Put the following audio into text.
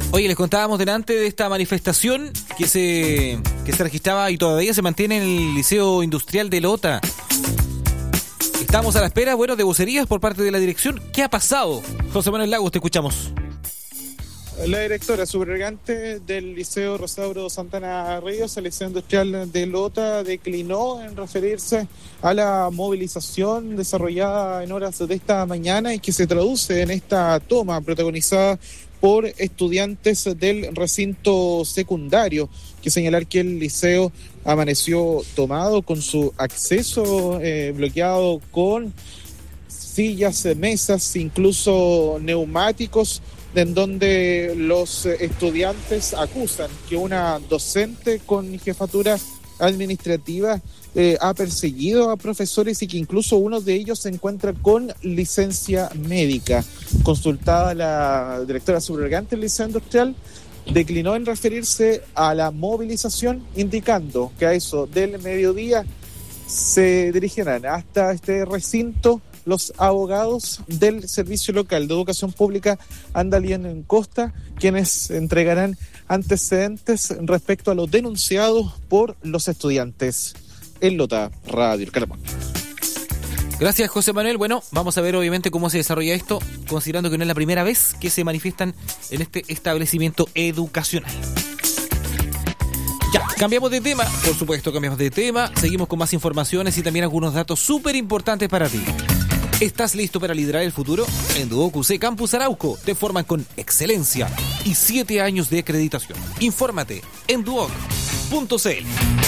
Oye, les contábamos delante de esta manifestación que se registraba y todavía se mantiene en el Liceo Industrial de Lota. Estamos a la espera, de vocerías por parte de la dirección. ¿Qué ha pasado? José Manuel Lagos, te escuchamos. La directora subrogante del Liceo Rosauro Santana Ríos, el Liceo Industrial de Lota, declinó en referirse a la movilización desarrollada en horas de esta mañana y que se traduce en esta toma protagonizada por estudiantes del recinto secundario. Que señalar que el liceo amaneció tomado, con su acceso bloqueado, con sillas, mesas, incluso neumáticos, en donde los estudiantes acusan que una docente con jefatura administrativa ha perseguido a profesores y que incluso uno de ellos se encuentra con licencia médica. Consultada la directora subrogante del Liceo Industrial, declinó en referirse a la movilización, indicando que a eso del mediodía se dirigirán hasta este recinto los abogados del Servicio Local de Educación Pública Andalien en Costa, quienes entregarán antecedentes respecto a lo denunciado por los estudiantes. En Lota, Radio El Calamón. Gracias, José Manuel. Bueno, vamos a ver obviamente cómo se desarrolla esto, considerando que no es la primera vez que se manifiestan en este establecimiento educacional. Ya, cambiamos de tema, por supuesto, seguimos con más informaciones y también algunos datos súper importantes para ti. ¿Estás listo para liderar el futuro? En Duoc UC Campus Arauco te forman con excelencia y 7 años de acreditación. Infórmate en duoc.cl.